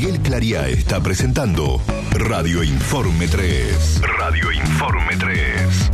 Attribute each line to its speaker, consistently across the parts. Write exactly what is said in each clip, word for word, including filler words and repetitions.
Speaker 1: Miguel Clariá está presentando Radio Informe tres. Radio Informe tres.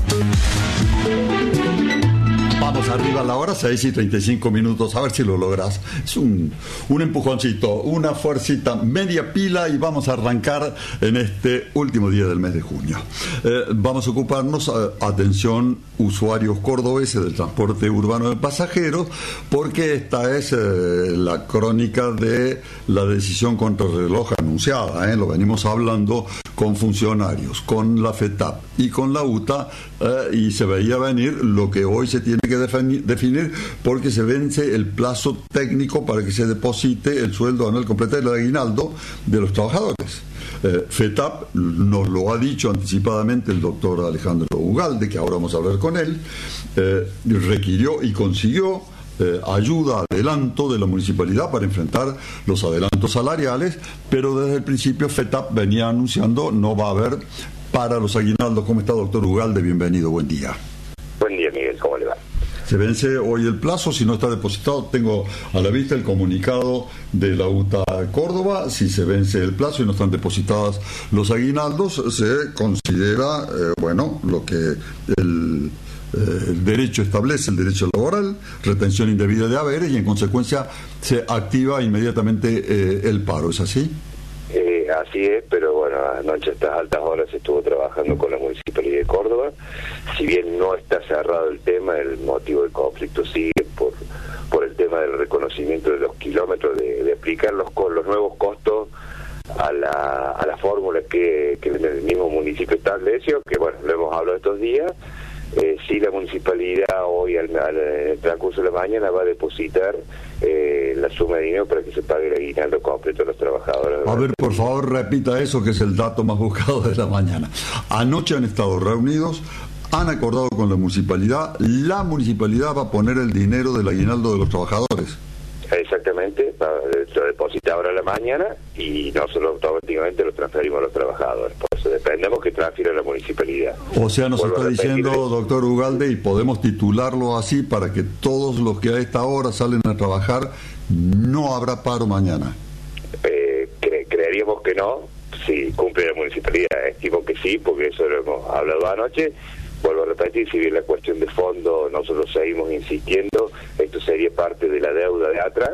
Speaker 2: Vamos arriba a la hora, seis y treinta y cinco minutos, a ver si lo logras. Es un, un empujoncito, una fuercita, media pila y vamos a arrancar en este último día del mes de junio. Eh, vamos a ocuparnos, eh, atención, usuarios cordobeses del transporte urbano de pasajeros, porque esta es eh, la crónica de la decisión contrarreloj anunciada, ¿eh? Lo venimos hablando con funcionarios, con la FETAP y con la UTA, eh, y se veía venir lo que hoy se tiene que definir, definir porque se vence el plazo técnico para que se deposite el sueldo anual completo del aguinaldo de los trabajadores. Eh, FETAP nos lo ha dicho anticipadamente el doctor Alejandro Ugalde, que ahora vamos a hablar con él, eh, requirió y consiguió Eh, ayuda, adelanto de la municipalidad para enfrentar los adelantos salariales, pero desde el principio FETAP venía anunciando no va a haber para los aguinaldos. ¿Cómo está, doctor Ugalde? Bienvenido, buen día.
Speaker 3: Buen día, Miguel, ¿cómo le va?
Speaker 2: Se vence hoy el plazo, si no está depositado, tengo a la vista el comunicado de la UTA Córdoba. Si se vence el plazo y no están depositadas los aguinaldos, se considera, eh, bueno, lo que el... Eh, el derecho establece, el derecho laboral, retención indebida de haberes, y en consecuencia se activa inmediatamente eh, el paro. ¿Es así?
Speaker 3: Eh, así es, pero bueno, anoche a estas altas horas estuvo trabajando con la Municipalidad de Córdoba. Si bien no está cerrado el tema, el motivo del conflicto sigue por por el tema del reconocimiento de los kilómetros, de, de aplicar los, los nuevos costos a la, a la fórmula que, que el mismo municipio estableció, que bueno, lo hemos hablado estos días. Eh, si la municipalidad hoy al, al, en el transcurso de la mañana va a depositar eh, la suma de dinero para que se pague el aguinaldo completo a los trabajadores.
Speaker 2: A ver, por favor, repita eso, que es el dato más buscado de la mañana. Anoche han estado reunidos, han acordado con la municipalidad, la municipalidad va a poner el dinero del aguinaldo de los trabajadores.
Speaker 3: Exactamente, lo deposita ahora a la mañana y nosotros automáticamente lo transferimos a los trabajadores. Por eso dependemos que transfiera a la municipalidad.
Speaker 2: O sea, nos
Speaker 3: Vuelvo
Speaker 2: está diciendo, doctor Ugalde, y podemos titularlo así para que todos los que a esta hora salen a trabajar, no habrá paro mañana.
Speaker 3: Eh, cre creeríamos que no, si cumple la municipalidad. Estimo que sí, porque eso lo hemos hablado anoche. Vuelvo a repetir, si bien la cuestión de fondo nosotros seguimos insistiendo, esto sería parte de la deuda de atrás,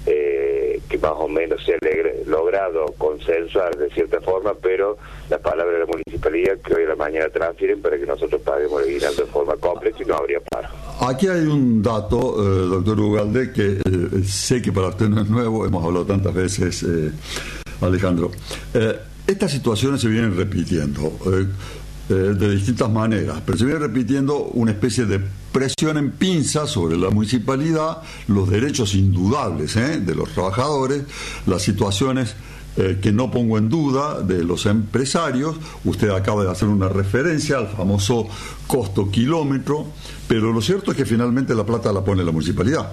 Speaker 3: eh, que más o menos se ha logrado consensuar de cierta forma, pero la palabra de la municipalidad que hoy a la mañana transfieren para que nosotros paguemos el aguinaldo de forma completa y no habría paro.
Speaker 2: Aquí hay un dato, eh, doctor Ugalde, que eh, sé que para usted no es nuevo, hemos hablado tantas veces, eh, Alejandro. Eh, estas situaciones se vienen repitiendo. Eh, de distintas maneras, pero se viene repitiendo una especie de presión en pinza sobre la municipalidad, los derechos indudables ¿eh? de los trabajadores, las situaciones eh, que no pongo en duda de los empresarios. Usted acaba de hacer una referencia al famoso costo kilómetro, pero lo cierto es que finalmente la plata la pone la municipalidad.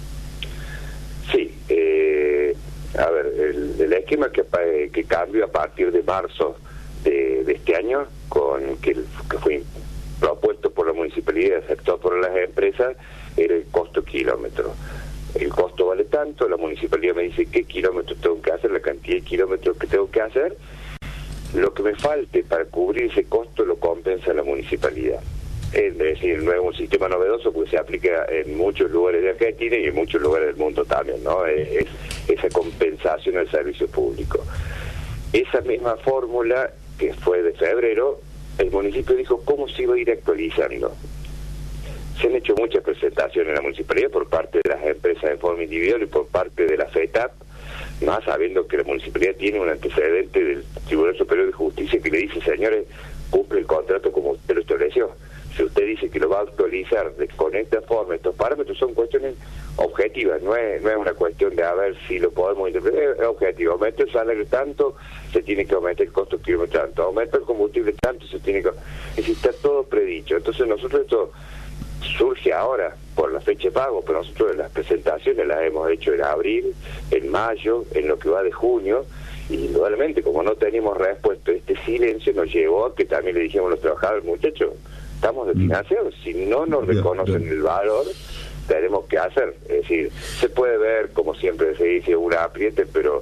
Speaker 3: Sí, eh, a ver, el, el esquema que, que cambió a partir de marzo de, de este año, con que, que fue propuesto por la municipalidad y aceptado por las empresas, era el costo kilómetro. El costo vale tanto, la municipalidad me dice qué kilómetros tengo que hacer, la cantidad de kilómetros que tengo que hacer. Lo que me falte para cubrir ese costo lo compensa la municipalidad. Es decir, no es un sistema novedoso porque se aplica en muchos lugares de Argentina y en muchos lugares del mundo también, ¿no? Es, es esa compensación al servicio público. Esa misma fórmula, que fue de febrero, el municipio dijo cómo se iba a ir actualizando. Se han hecho muchas presentaciones en la municipalidad por parte de las empresas de forma individual y por parte de la FETAP, más sabiendo que la municipalidad tiene un antecedente del Tribunal Superior de Justicia que le dice, señores, cumple el contrato como usted lo estableció. Si usted dice que lo va a actualizar de, con esta forma, estos parámetros son cuestiones objetivas, no es no es una cuestión de a ver si lo podemos interpretar, es objetivo. Aumenta el salario tanto, se tiene que aumentar el costo kilómetro tanto, aumenta el combustible tanto, se tiene que... Es decir, está todo predicho. Entonces nosotros esto surge ahora por la fecha de pago, pero nosotros las presentaciones las hemos hecho en abril, en mayo, en lo que va de junio, y indudablemente como no teníamos respuesta, este silencio nos llevó a que también le dijimos a los trabajadores, muchachos, estamos desfinanciados, si no nos reconocen el valor, tenemos que hacer. Es decir, se puede ver, como siempre se dice, una apriete, pero